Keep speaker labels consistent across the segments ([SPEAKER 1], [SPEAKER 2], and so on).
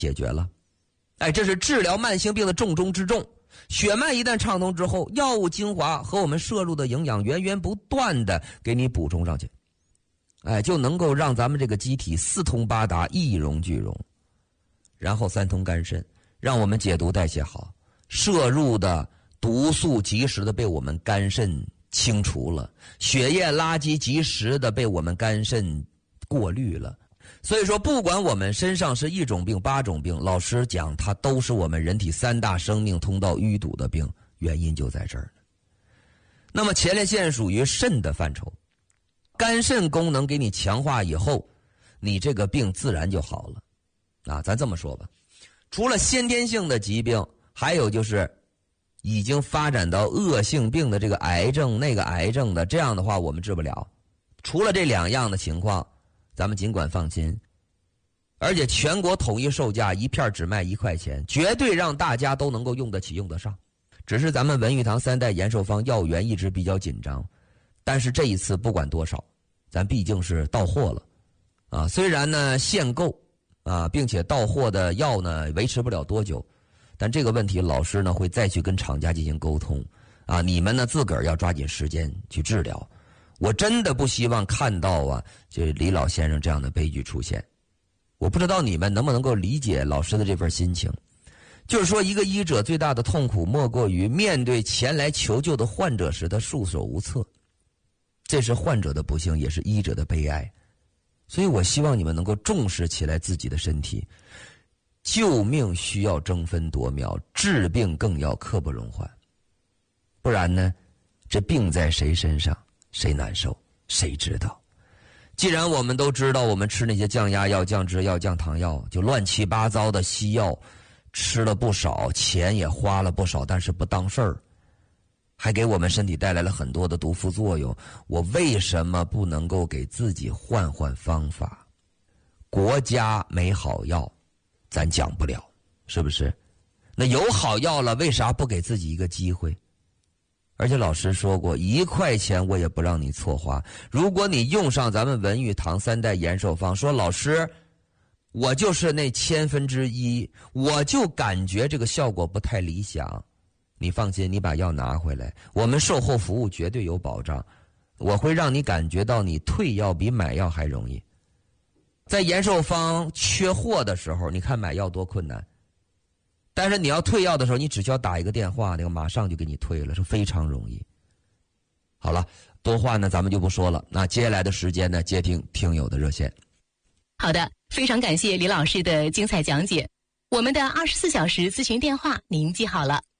[SPEAKER 1] 解决了。哎，这是治疗慢性病的重中之重。血脉一旦畅通之后，药物精华和我们摄入的营养源源不断的给你补充上去，哎，就能够让咱们这个机体四通八达，一荣俱荣。然后三通肝肾，让我们解毒代谢好，摄入的毒素及时的被我们肝肾清除了，血液垃圾及时的被我们肝肾过滤了。所以说，不管我们身上是1种病、8种病，老实讲，它都是我们人体3大生命通道淤堵的病，原因就在这儿。那么前列腺属于肾的范畴，肝肾功能给你强化以后，你这个病自然就好了。啊，咱这么说吧，除了先天性的疾病，还有就是已经发展到恶性病的这个癌症、那个癌症的，这样的话我们治不了。除了这2样的情况，咱们尽管放心。而且全国统一售价，1片只卖1块钱，绝对让大家都能够用得起、用得上。只是咱们文玉堂3代延寿方药源一直比较紧张，但是这一次不管多少，咱毕竟是到货了啊。虽然呢限购啊，并且到货的药呢维持不了多久，但这个问题老师呢会再去跟厂家进行沟通啊。你们呢自个儿要抓紧时间去治疗。我真的不希望看到啊，就李老先生这样的悲剧出现。我不知道你们能不能够理解老师的这份心情。就是说，一个医者最大的痛苦莫过于面对前来求救的患者时他束手无策，这是患者的不幸，也是医者的悲哀。所以我希望你们能够重视起来自己的身体，救命需要争分夺秒，治病更要刻不容缓。不然呢，这病在谁身上谁难受，谁知道。既然我们都知道，我们吃那些降压药、降脂药、降糖药，就乱七八糟的西药吃了不少，钱也花了不少，但是不当事儿，还给我们身体带来了很多的毒副作用。我为什么不能够给自己换换方法？国家没好药，咱讲不了，是不是？那有好药了，为啥不给自己一个机会？而且老师说过，1块钱我也不让你错花。如果你用上咱们文玉堂3代延寿方，说老师，我就是那1/1000，我就感觉这个效果不太理想。你放心，你把药拿回来，我们售后服务绝对有保障，我会让你感觉到你退药比买药还容易。在延寿方缺货的时候，你看买药多困难。但是你要退药的时候，你只需要打一个电话，那个马上就给你退了，是非常容易。好了，多话呢咱们就不说了。那接下来的时间呢，接听听友的热线。
[SPEAKER 2] 好的，非常感谢李老师的精彩讲解。我们的24小时咨询电话您记好了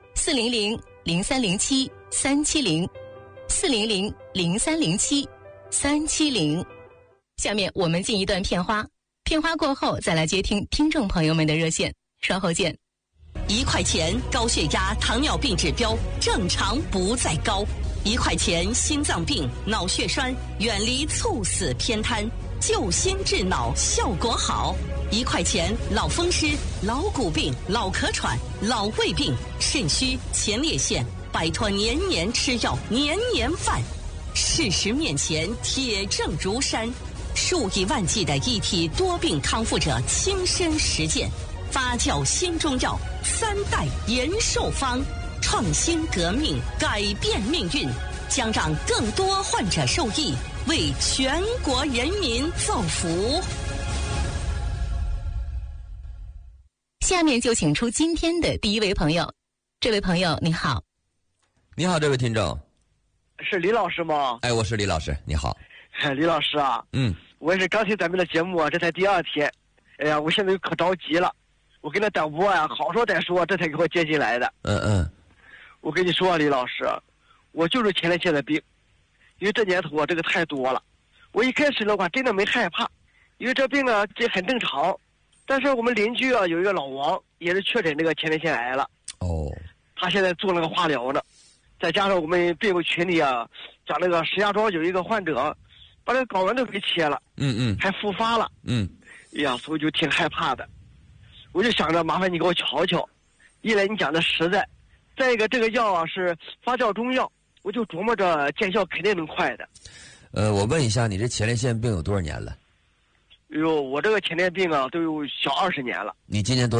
[SPEAKER 2] ，400-0307-370，400-0307-370。下面我们进一段片花，片花过后再来接听听众朋友们的热线，稍后见。
[SPEAKER 3] 1块钱高血压、糖尿病指标正常不再高，1块钱心脏病、脑血栓远离猝死偏瘫，救心治脑效果好。1块钱老风湿、老骨病、老咳喘、老胃病、肾虚、前列腺，摆脱年年吃药、年年犯。事实面前铁证如山，数以万计的一体多病康复者亲身实践。发酵新中药3代延寿方，创新革命，改变命运，将让更多患者受益，为全国人民造福。
[SPEAKER 2] 下面就请出今天的第一位朋友。这位朋友你好。
[SPEAKER 1] 你好，这位听众。
[SPEAKER 4] 是李老师吗？
[SPEAKER 1] 哎，我是李老师，你好。
[SPEAKER 4] 李老师啊，我也是刚听咱们的节目啊，这才第2天，哎呀，我现在可着急了。我跟他导播啊，好说歹说，这才给我接进来的。我跟你说啊，李老师，我就是前列腺的病，因为这年头啊，这个太多了。我一开始的话真的没害怕，因为这病啊这很正常。但是我们邻居啊有一个老王也是确诊这个前列腺癌了。他现在做那个化疗呢，再加上我们病友群里啊讲那个石家庄有一个患者把这个睾丸都给切了，还复发了，哎呀，所以就挺害怕的。我就想着麻烦你给我瞧瞧，一来你讲的实在，再一个这个药啊是发酵中药，我就琢磨着见效肯定能快的。
[SPEAKER 1] 我问一下，你这前列腺病有多少年了？
[SPEAKER 4] 哎呦，我这个前列病啊，都有小20年了。
[SPEAKER 1] 你今年多